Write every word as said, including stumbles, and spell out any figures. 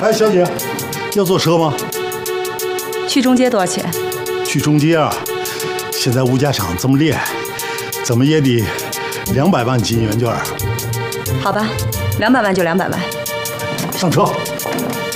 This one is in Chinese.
哎，小姐，要坐车吗？ 去中街多少钱？ 去中街啊，现在物价上这么烈，怎么也得两百万金圆券。 好吧，两百万就两百万。 上车。